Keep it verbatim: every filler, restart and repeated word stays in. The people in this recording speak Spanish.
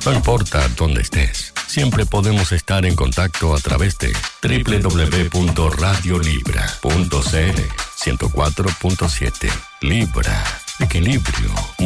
No importa dónde estés, siempre podemos estar en contacto a través de doble u doble u doble u punto radio libra punto c l ciento cuatro punto siete. Libra, equilibrio,